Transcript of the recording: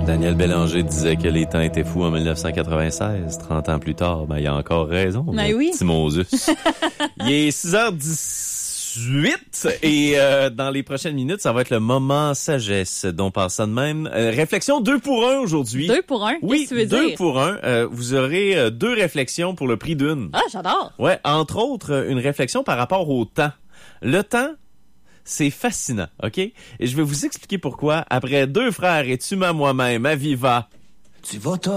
Daniel Bélanger disait que les temps étaient fous en 1996. 30 ans plus tard, il a encore raison. Ben oui. Petit Moses. Il est 6h18 et dans les prochaines minutes, ça va être le moment sagesse dont on parle ça de même. Réflexion 2 pour 1 aujourd'hui. 2 pour 1? Oui, qu'est-ce que tu veux 2 dire? pour 1. Vous aurez 2 réflexions pour le prix d'une. Ah, j'adore! Ouais, entre autres, une réflexion par rapport au temps. Le temps, c'est fascinant, OK? Et je vais vous expliquer pourquoi après 2 frères et tu m'as moi-même, à Viva. Tu vas